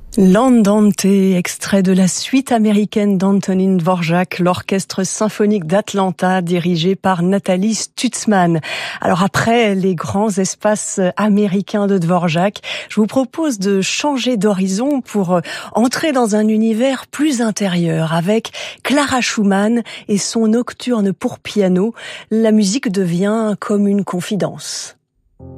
L'Andante, extrait de la suite américaine d'Antonín Dvořák, l'orchestre symphonique d'Atlanta dirigé par Nathalie Stutzmann. Alors après les grands espaces américains de Dvořák, je vous propose de changer d'horizon pour entrer dans un univers plus intérieur avec Clara Schumann et son nocturne pour piano. La musique devient comme une confidence.